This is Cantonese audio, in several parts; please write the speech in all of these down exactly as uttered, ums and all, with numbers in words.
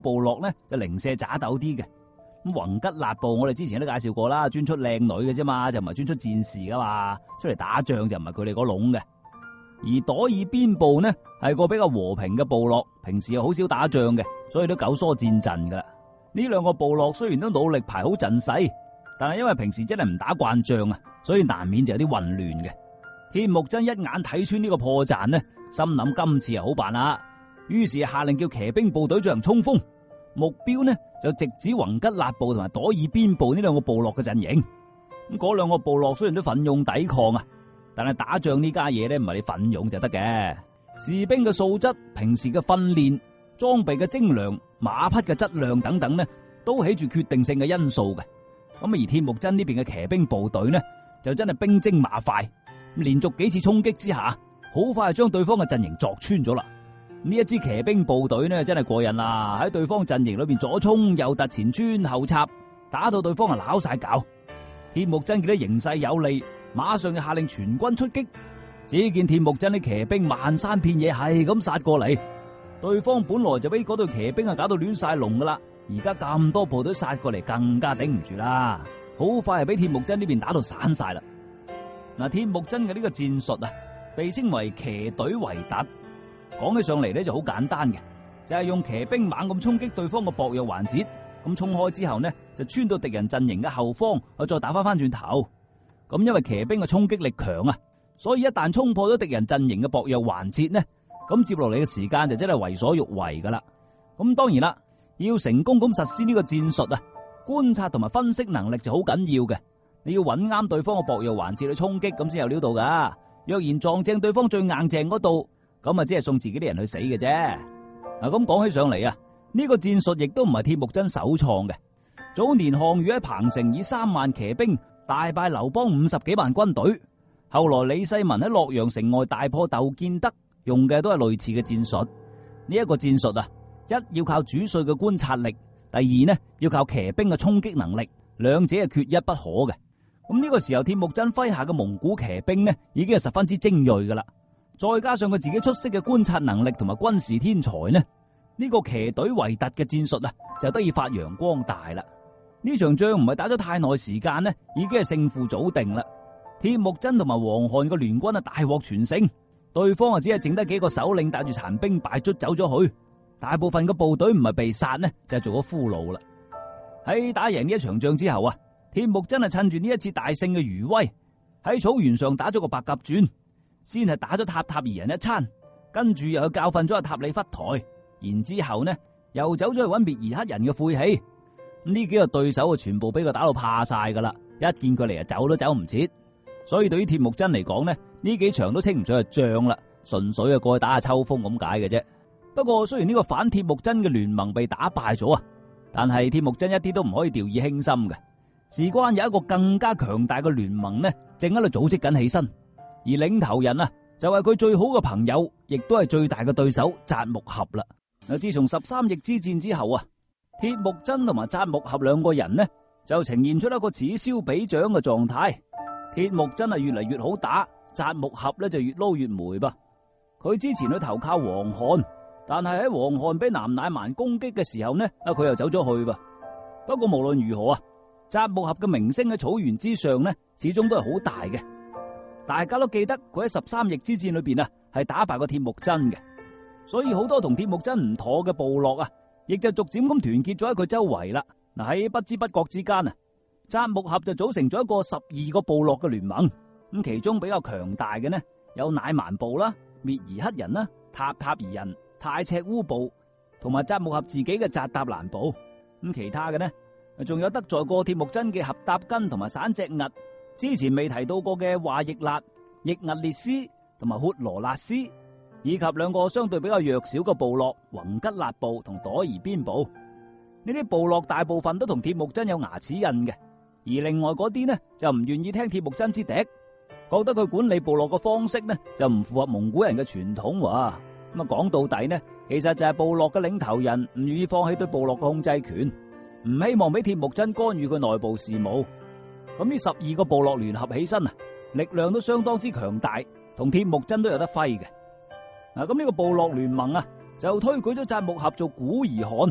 部落咧就零舍渣斗啲嘅。咁宏吉勒部我哋之前都介紹過啦，專出靚女嘅啫嘛，就唔係專出戰士噶嘛，出嚟打仗就唔係佢哋嗰籠嘅。而朵爾邊部呢係個比較和平嘅部落，平時又好少打仗嘅，所以都久疏戰陣噶啦。呢兩個部落雖然都努力排好陣勢，但係因為平時真係唔打慣仗啊，所以難免就有啲混亂嘅。鐵木真一眼睇穿呢個破綻呢，心諗今次係好辦啦，於是下令叫騎兵部隊進行衝鋒，目標呢就直指宏吉勒部同埋朵爾邊部呢兩個部落嘅陣營。咁嗰兩個部落雖然都奮勇抵抗啊，但係打仗呢家嘢呢唔係你奮勇就得嘅，士兵嘅素質、平時嘅訓練、裝備嘅精良、馬匹嘅質量等等呢，都起住決定性嘅因素嘅。咁而鐵木真呢邊嘅騎兵部隊呢，就真係兵精馬快，連續幾次衝擊之下，好快就將對方嘅陣營鑿穿咗啦。呢一支騎兵部隊呢，真係過癮啦，喺對方陣營裏邊左衝右突、前穿後插，打到對方啊拗晒搞。鐵木真見到形勢有利，馬上就下令全軍出擊。只見鐵木真啲騎兵漫山遍野係咁殺過嚟，對方本來就俾嗰隊騎兵啊搞到亂晒龍噶啦，而家咁多部隊殺過嚟，更加頂唔住啦，好快係俾鐵木真呢邊打到散晒啦。嗱，鐵木真嘅呢個戰術啊，被稱為騎隊圍突。講起上嚟咧就好簡單嘅，就係用騎兵猛咁衝擊對方嘅薄弱環節，咁衝開之後呢，就穿到敵人陣營嘅後方，去再打翻翻轉頭。咁因為騎兵嘅衝擊力強啊，所以一旦衝破咗敵人陣營嘅薄弱環節呢，咁接落嚟嘅時間就真係為所欲為噶啦。咁當然啦，要成功咁實施呢個戰術啊，觀察同埋分析能力就好緊要嘅。你要揾啱對方嘅薄弱環節去衝擊，咁先有料到噶。若然撞正對方最硬淨嗰度，咁啊只係送自己啲人去死嘅啫。嗱，咁講起上嚟啊，呢個戰術亦都唔係鐵木真首創嘅。早年項羽喺彭城以三萬騎兵大敗劉邦五十幾萬軍隊，後來李世民喺洛陽城外大破竇建德，用嘅都係類似嘅戰術。呢一個戰術啊，一要靠主帥嘅觀察力，第二呢要靠騎兵嘅衝擊能力，兩者係缺一不可嘅。咁呢個時候鐵木真麾下嘅蒙古騎兵呢，已經係十分之精銳噶啦。再加上佢自己出色嘅觀察能力同埋軍事天才呢，呢個騎隊圍突嘅戰術啊，就得以發揚光大啦。呢場仗唔係打咗太耐時間呢，已經係勝負早定啦。鐵木真同埋黃韓嘅聯軍啊，大獲全勝，對方啊只係剩得幾個首領帶住殘兵敗卒走咗去，大部分嘅部隊唔係被殺呢，就係做咗俘虜啦。喺打贏呢一場仗之後啊，鐵木真係趁住呢一次大勝嘅餘威，喺草原上打咗個白鴿傳。先係打咗塔塔兒人一餐，跟住又去教訓咗阿塔里忽台，然之後呢又走咗去搵別兒黑人嘅晦氣。呢幾個對手啊，全部俾佢打到怕晒噶啦，一見佢嚟啊走都走唔切。所以對於鐵木真嚟講呢，呢幾場都稱唔上係仗啦，純粹啊過去打下秋風咁解嘅啫。不過雖然呢個反鐵木真嘅聯盟被打敗咗啊，但係鐵木真一啲都唔可以掉以輕心嘅。事關有一個更加強大嘅聯盟呢，正喺度組織緊起身。而領頭人啊，就係佢最好嘅朋友，亦都係最大嘅對手札木合啦。嗱，自從十三翼之戰之後啊，鐵木真同埋札木合兩個人呢，就呈現出一個此消彼長嘅狀態。鐵木真係越嚟越好打，札木合呢就越撈越霉噃。佢之前去投靠黃韓，但係喺黃韓俾南乃蠻攻擊嘅時候呢，啊佢又走咗去噃。不過無論如何啊，札木合嘅名聲喺草原之上呢，始終都係好大嘅。大家都記得佢喺十三翼之戰裏邊啊，係打敗過鐵木真嘅，所以好多同鐵木真唔妥嘅部落啊，亦就逐漸咁團結咗喺佢周圍啦。嗱，喺不知不覺之間啊，札木合就組成咗一個十二個部落嘅聯盟。咁其中比較強大嘅呢，有乃蠻部啦、滅兒黑人啦、塔塔兒人、太赤烏部，同埋札木合自己嘅札達蘭部。咁其他嘅呢，仲有得罪過鐵木真嘅合搭根同埋散隻屹。之前未提到過嘅華翼勒、翼屹列斯同埋闊羅勒斯，以及兩個相對比較弱小嘅部落宏吉勒部同朵爾邊部。呢啲部落大部分都同鐵木真有牙齒印嘅，而另外嗰啲呢就唔願意聽鐵木真之笛，覺得佢管理部落嘅方式呢就唔符合蒙古人嘅傳統。咁啊講到底呢，其實就係部落嘅領頭人唔願意放棄對部落嘅控制權，唔希望俾鐵木真干預佢內部事務。咁呢十二個部落聯合起身啊，力量都相當之強大，同鐵木真都有得揮嘅。嗱，咁呢個部落聯盟啊，就推舉咗札木合做古兒汗。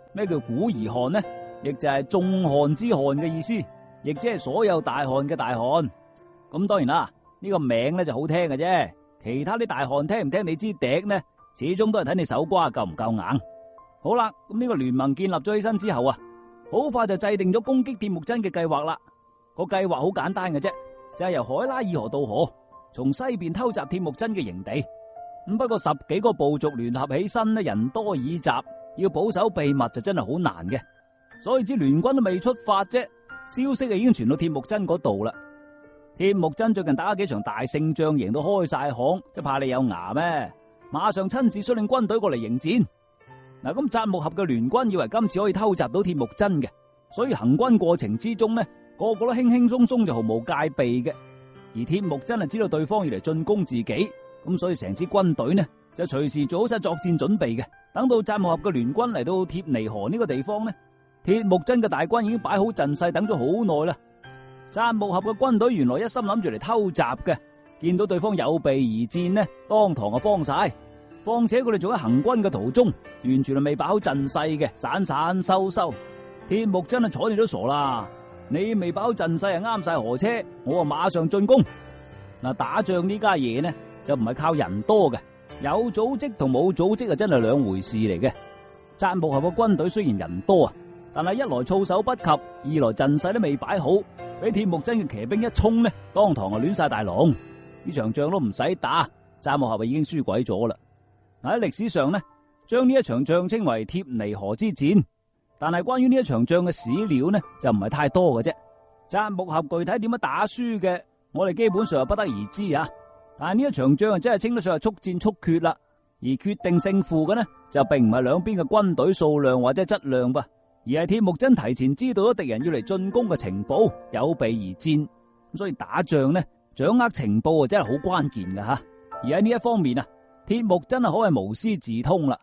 咩叫古而汗呢？亦就係眾汗之汗嘅意思，亦即係所有大汗嘅大汗。咁當然啦，呢、這個名咧就好聽嘅啫。其他啲大汗聽唔聽你支笛呢？始終都係睇你手瓜夠唔夠硬。好啦，咁呢個聯盟建立咗起身之後啊，好快就制定咗攻擊鐵木真嘅計劃啦。個計劃好簡單嘅啫，就係、是、由海拉爾河渡河，從西邊偷襲鐵木真嘅營地。咁不過十幾個部族聯合起身呢，人多耳雜，要保守秘密就真係好難嘅。所以支聯軍都未出發啫，消息啊已經傳到鐵木真嗰度啦。鐵木真最近打咗幾場大勝仗，贏到開晒巷，即係怕你有牙咩？馬上親自率領軍隊過嚟迎戰。嗱，咁札木合嘅聯軍以為今次可以偷襲到鐵木真嘅，所以行軍過程之中呢，個個都輕輕鬆鬆就毫無戒備嘅。而鐵木真係知道對方要嚟進攻自己，咁所以成支軍隊呢就隨時做好晒作戰準備嘅。等到札木合嘅聯軍嚟到貼尼河呢個地方呢，鐵木真嘅大軍已經擺好陣勢，等咗好耐啦。札木合嘅軍隊原來一心諗住嚟偷襲嘅，見到對方有備而戰呢，當堂就慌晒。況且佢哋仲喺行軍嘅途中，完全係未擺好陣勢嘅，散散收收。鐵木真係睬你都傻啦，你未擺好陣勢係啱晒河車，我啊馬上進攻。嗱，打仗呢家嘢呢就唔係靠人多嘅，有組織同冇組織啊真係兩回事嚟嘅。札木合嘅軍隊雖然人多啊，但係一來措手不及，二來陣勢都未擺好，俾鐵木真嘅騎兵一衝呢，當堂啊亂晒大龍。呢場仗都唔使打，札木合已經輸鬼咗啦。喺歷史上呢，將呢一場仗稱為貼尼河之戰，但係關於呢一場仗嘅史料呢，就唔係太多嘅啫。札木合具體點樣打輸嘅，我哋基本上係不得而知啊。但係呢一場仗啊，真係稱得上係速戰速決啦。而決定勝負嘅呢，就並唔係兩邊嘅軍隊數量或者質量噃，而係鐵木真提前知道咗敵人要嚟進攻嘅情報，有備而戰。咁所以打仗呢，掌握情報啊，真係好關鍵噶吓。而喺呢一方面啊，鐵木真係可謂無師自通啦。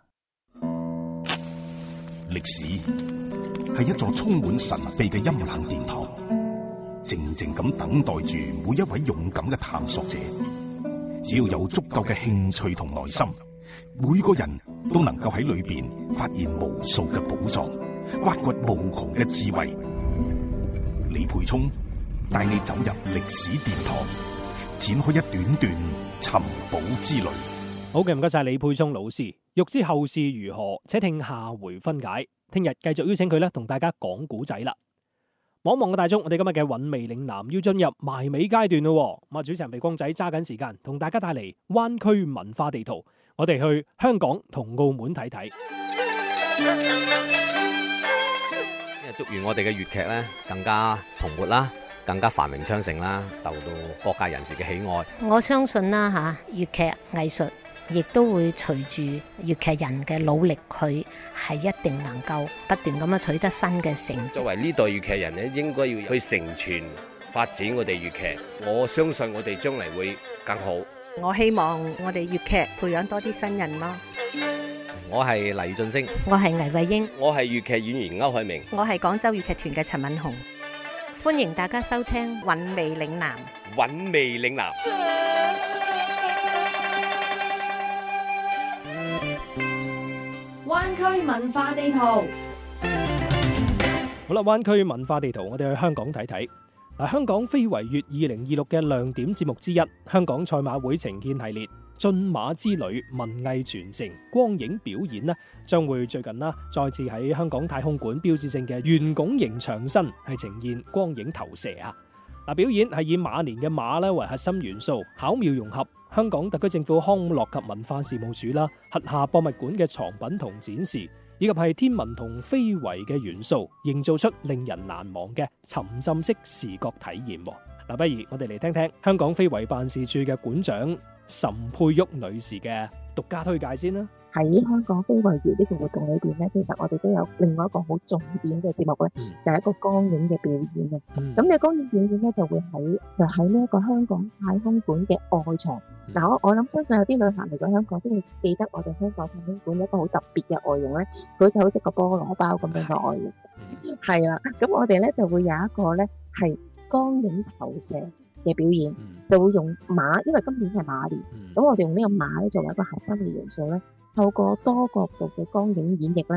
歷史係一座充滿神秘嘅陰冷殿堂，靜靜咁等待住每一位勇敢嘅探索者。只要有足夠嘅興趣同耐心，每個人都能夠喺裏邊發現無數嘅寶藏，挖掘無窮嘅智慧。李沛聰帶你走入歷史殿堂，展開一段段尋寶之旅。 好嘅，唔該晒李沛聰老師。欲知後事如何，且聽下回分解。聽日繼續邀請佢咧，同大家講古仔啦。望望嘅大眾，我哋今日嘅韻味嶺南要進入埋尾階段咯。咁啊，主持人肥光仔揸緊時間，同大家帶嚟灣區文化地圖。我哋去香港同澳門睇睇。 祝願我哋嘅粵劇咧更加蓬勃啦，更加繁榮昌盛啦，受到各界人士嘅喜愛。 我相信啦吓，粵劇藝術亦都會隨住粵劇人嘅努力，佢係一定能夠不斷咁樣取得新嘅成績。 作為呢代粵劇人咧，應該要去承傳發展我哋粵劇。我相信我哋將嚟會更好。 我希望我哋粵劇培養多啲新人咯。 我係黎晉升， 我係倪慧英， 我係粵劇演員歐海明， 我係廣州粵劇團嘅陳敏紅。 歡迎大家收聽《韻味嶺南》。 韻味嶺南。 灣區文化地圖。 好啦，灣區文化地圖，我哋去香港睇睇。嗱，香港非遺月二零二六嘅亮點節目之一，香港賽馬會呈獻系列駿馬之旅文藝傳承光影表演呢，將會最近啦，再次喺香港太空館標誌性嘅圓拱形牆身係呈現光影投射啊！嗱，表演係以馬年嘅馬咧為核心元素，巧妙融合香港特區政府康樂及文化事務署啦轄下博物館嘅藏品同展示，以及係天文同非遺嘅元素，營造出令人難忘嘅沉浸式視覺體驗。嗱，不如我哋嚟聽聽香港非遺辦事處嘅館長岑佩玉女士嘅獨家推介先啦。 喺香港非遺月呢個活動裏邊咧，其實我哋都有另外一個好重點嘅節目咧，嗯、就係一個光影嘅表演嘅。咁呢個光影表演咧就會喺就喺呢一個香港太空館嘅外牆。嗱、嗯，我我諗相信有啲旅客嚟到香港都會記得我哋香港太空館一個好特別嘅外形咧，佢就好似個菠蘿包咁樣嘅外形。係啦、嗯，咁我哋咧就會有一個咧係光影投射嘅表演，嗯、就會用馬，因為今年係馬年，咁、嗯、我哋用呢個馬咧作為一個核心嘅元素咧。透過多角度嘅光影演繹咧，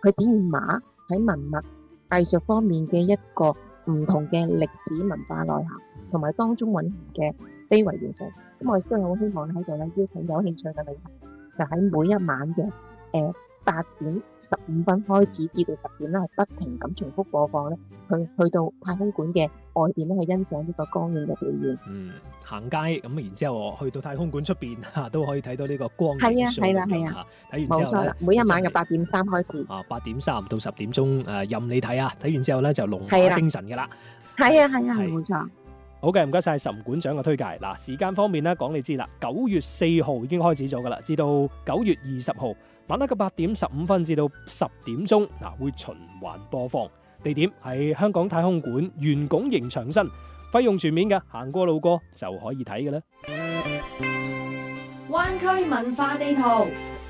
佢展現馬喺文物藝術方面嘅一個唔同嘅歷史文化內涵，同埋當中蘊含嘅非遺元素。咁我亦都好希望喺度咧邀請有興趣嘅旅客，就喺每一晚嘅誒八點十五分開始至到十點咧，係不停咁重複播放咧，去去到太空館嘅外邊咧去欣賞呢個光影嘅表演。 嗯，行街咁然之後去到太空館出邊嚇都可以睇到呢個光影 show。 係啊係啦係啊， 睇完之後咧， 冇錯啦，每一晚嘅八點三開始。 啊，八點三到十點鐘誒任你睇啊！睇完之後咧就龍馬精神㗎啦。 係啊係啊，冇錯。 好嘅，唔該晒岑館長嘅推介。嗱，時間方面咧講你知啦，九月四號已經開始咗㗎啦，至到九月二十號晚黑嘅八點十五分至到十點鐘，嗱會循環播放。地點喺香港太空館圓拱形牆身，費用全面嘅，行過路過就可以睇嘅啦。 灣區文化地圖。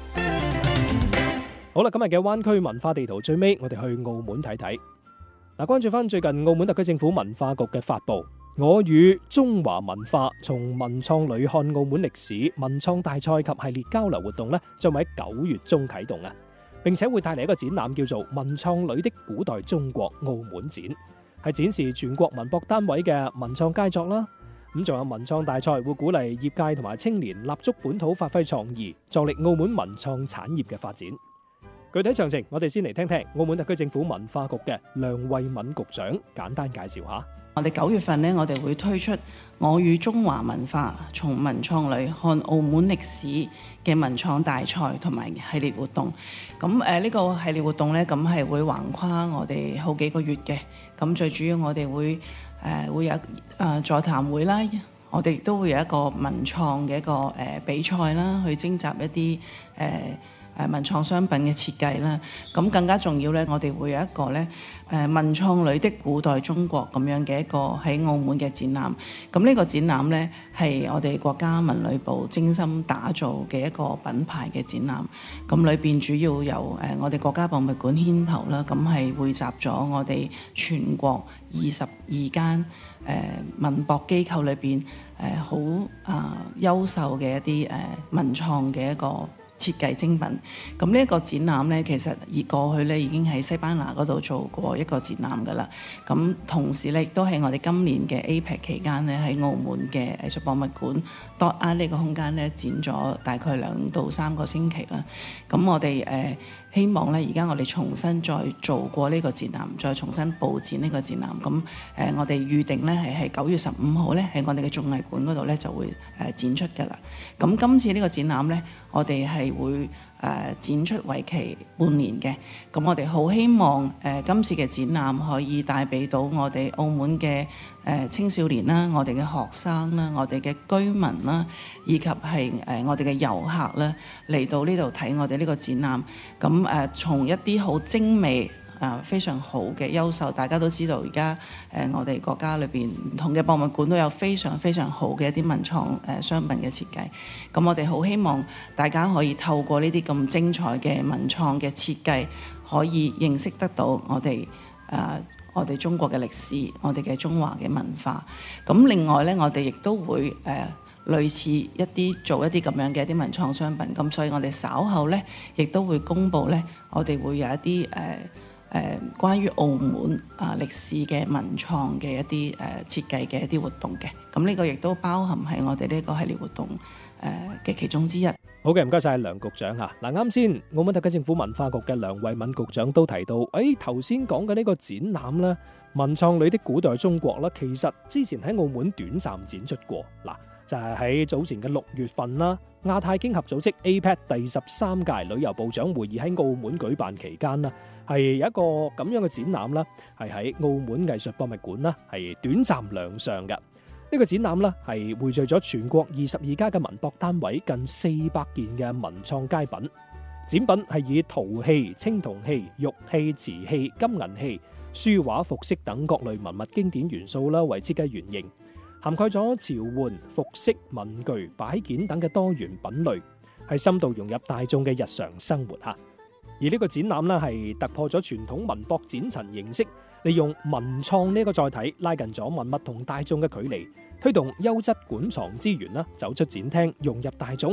好啦，今日嘅灣區文化地圖最尾，我哋去澳門睇睇。嗱，關注翻最近澳門特區政府文化局嘅發布，我與中華文化從文創旅看澳門歷史文創大賽及系列交流活動呢，將會喺九月中啟動啊，並且會帶嚟一個展覽叫做《文創旅的古代中國澳門展》，係展示全國文博單位嘅文創佳作啦。咁仲有文創大賽會鼓勵業界同埋青年立足本土，發揮創意，助力澳門文創產業嘅發展。具體詳情，我哋先嚟聽聽澳門特區政府文化局嘅梁慧敏局長簡單介紹下。 我哋九月份呢，我哋會推出我與中華文化從文創旅看澳門歷史嘅文創大賽同埋系列活動。咁誒呢個系列活動呢，咁係會橫跨我哋好幾個月嘅。咁最主要我哋會誒、呃、會有誒、呃、座談會啦，我哋亦都會有一個文創嘅一個誒、呃、比賽啦，去徵集一啲誒。呃誒文創商品嘅設計啦，咁更加重要咧，我哋會有一個咧誒文創旅的古代中國咁樣嘅一個喺澳門嘅展覽。咁呢個展覽咧係我哋國家文旅部精心打造嘅一個品牌嘅展覽。咁裏邊主要由誒我哋國家博物館牽頭啦，咁係匯集咗我哋全國二十二間誒文博機構裏邊誒好啊優秀嘅一啲誒文創嘅一個設計精品。咁呢一個展覽呢，其實而過去呢已經喺西班牙嗰度做過一個展覽㗎啦。咁同時呢，亦都係我哋今年嘅 A P E C 期間呢，喺澳門嘅藝術博物館 Dot Art 呢個空間呢，展咗大概兩到三個星期啦。咁我哋誒、呃、希望呢，而家我哋重新再做過呢個展覽，再重新佈展呢個展覽。咁誒、呃、我哋預定呢，係喺九月十五號呢，喺我哋嘅綜藝館嗰度呢，就會誒展出㗎啦。咁今次呢個展覽呢，我哋係會誒、呃、展出為期半年嘅。咁我哋好希望誒、呃、今次嘅展覽可以帶俾到我哋澳門嘅誒、呃、青少年啦，我哋嘅學生啦，我哋嘅居民啦，以及係誒、呃、我哋嘅遊客啦，嚟到呢度睇我哋呢個展覽。咁誒、呃、從一啲好精美啊，非常好嘅優秀，大家都知道而家誒我哋國家裏邊唔同嘅博物館都有非常非常好嘅一啲文創誒、呃、商品嘅設計。咁我哋好希望大家可以透過呢啲咁精彩嘅文創嘅設計，可以認識得到我哋誒、呃、我哋中國嘅歷史，我哋嘅中華嘅文化。咁另外咧，我哋亦都會誒、呃、類似一啲做一啲咁樣嘅一啲文創商品。咁所以我哋稍後咧，亦都會公布咧，我哋會有一啲誒。呃誒、呃、關於澳門啊歷史嘅文創嘅一啲誒、呃、設計嘅一啲活動嘅，咁呢個亦都包含喺我哋呢個系列活動誒嘅、呃、其中之一。 好嘅，唔該晒梁局長嚇。嗱，啱先澳門特區政府文化局嘅梁慧敏局長都提到，誒頭先講嘅呢個展覽咧，文創旅的古代中國啦，其實之前喺澳門短暫展出過。嗱，就係、是、喺早前嘅六月份啦，亞太經合組織 A P E C 第十三屆旅遊部長會議喺澳門舉辦期間啦，係有一個咁樣嘅展覽啦，係喺澳門藝術博物館啦，係短暫亮相嘅。呢個展覽啦，係匯聚咗全國二十二家嘅文博單位近四百件嘅文創佳品。展品係以陶器、青銅器、玉器、瓷器、金銀器、書畫、服飾等各類文物經典元素啦為設計原型，涵蓋咗潮玩、服飾、文具、擺件等嘅多元品類，係深度融入大眾嘅日常生活嚇。而呢個展覽呢，係突破咗傳統文博展陳形式，利用文創呢個載體拉近咗文物同大眾嘅距離，推動優質館藏資源啦走出展廳，融入大眾，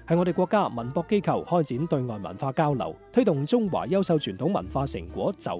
係我哋國家文博機構開展對外文化交流，推動中華優秀傳統文化成果走